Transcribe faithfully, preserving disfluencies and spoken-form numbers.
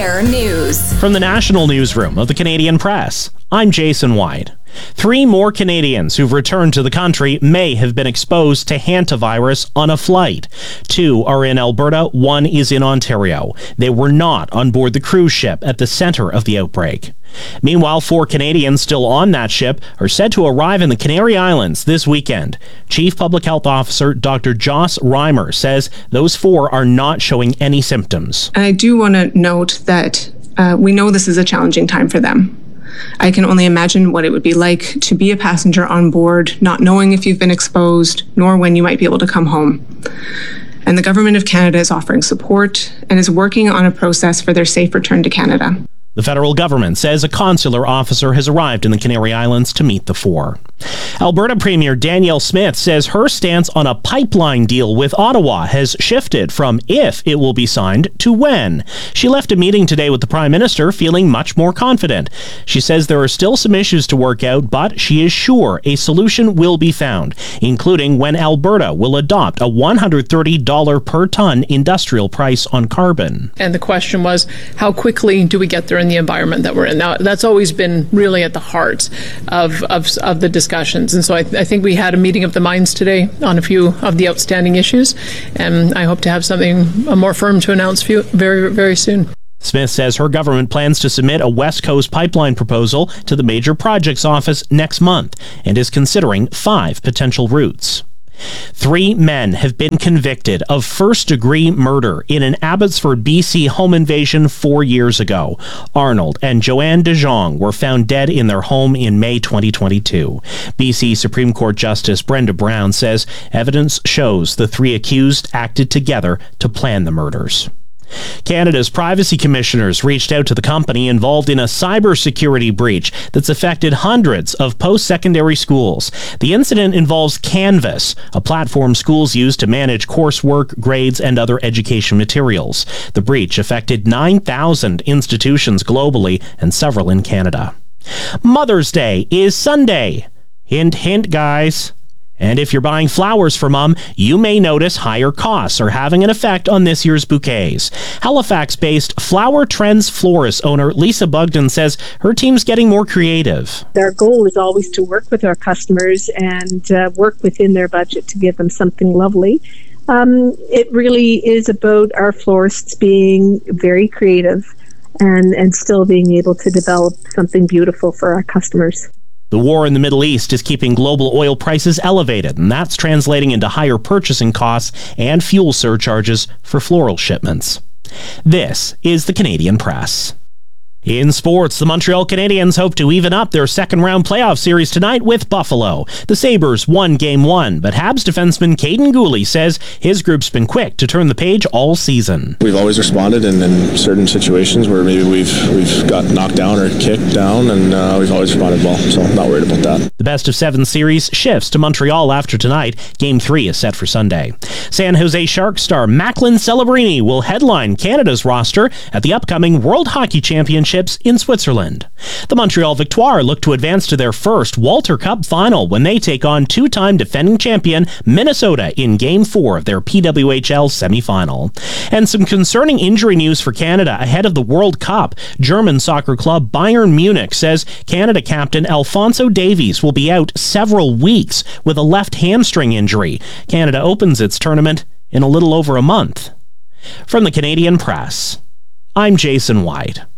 On-Air News. From the National Newsroom of the Canadian Press, I'm Jason White. Three more Canadians who've returned to the country may have been exposed to hantavirus on a flight. Two are in Alberta, one is in Ontario. They were not on board the cruise ship at the center of the outbreak. Meanwhile, four Canadians still on that ship are said to arrive in the Canary Islands this weekend. Chief Public Health Officer Doctor Joss Reimer says those four are not showing any symptoms. I do want to note that uh, we know this is a challenging time for them. I can only imagine what it would be like to be a passenger on board, not knowing if you've been exposed, nor when you might be able to come home. And the Government of Canada is offering support and is working on a process for their safe return to Canada. The federal government says a consular officer has arrived in the Canary Islands to meet the four. Alberta Premier Danielle Smith says her stance on a pipeline deal with Ottawa has shifted from if it will be signed to when. She left a meeting today with the Prime Minister feeling much more confident. She says there are still some issues to work out, but she is sure a solution will be found, including when Alberta will adopt a one hundred thirty dollars per ton industrial price on carbon. And the question was, how quickly do we get there in the environment that we're in? Now, that's always been really at the heart of of, of the discussions. And so I, I think we had a meeting of the minds today on a few of the outstanding issues. And I hope to have something more firm to announce few, very, very soon. Smith says her government plans to submit a West Coast pipeline proposal to the Major Projects Office next month and is considering five potential routes. Three men have been convicted of first-degree murder in an Abbotsford, B C home invasion four years ago. Arnold and Joanne DeJong were found dead in their home in May twenty twenty-two. B C Supreme Court Justice Brenda Brown says evidence shows the three accused acted together to plan the murders. Canada's privacy commissioners reached out to the company involved in a cybersecurity breach that's affected hundreds of post-secondary schools. The incident involves Canvas, a platform schools use to manage coursework, grades, and other education materials. The breach affected nine thousand institutions globally and several in Canada. Mother's Day is Sunday. Hint, hint, guys. And if you're buying flowers for Mom, you may notice higher costs are having an effect on this year's bouquets. Halifax-based Flower Trends florist owner Lisa Bugden says her team's getting more creative. Our goal is always to work with our customers and uh, work within their budget to give them something lovely. Um, it really is about our florists being very creative and, and still being able to develop something beautiful for our customers. The war in the Middle East is keeping global oil prices elevated, and that's translating into higher purchasing costs and fuel surcharges for floral shipments. This is the Canadian Press. In sports, the Montreal Canadiens hope to even up their second-round playoff series tonight with Buffalo. The Sabres won Game one, but Habs defenseman Caden Gooley says his group's been quick to turn the page all season. We've always responded in, in certain situations where maybe we've we've got knocked down or kicked down, and uh, we've always responded well, so I'm not worried about that. The best-of-seven series shifts to Montreal after tonight. Game three is set for Sunday. San Jose Sharks star Macklin Celebrini will headline Canada's roster at the upcoming World Hockey Championship in Switzerland. The Montreal Victoire look to advance to their first Walter Cup final when they take on two-time defending champion Minnesota in Game four of their P W H L semifinal. And some concerning injury news for Canada ahead of the World Cup. German soccer club Bayern Munich says Canada captain Alphonso Davies will be out several weeks with a left hamstring injury. Canada opens its tournament in a little over a month. From the Canadian Press, I'm Jason White.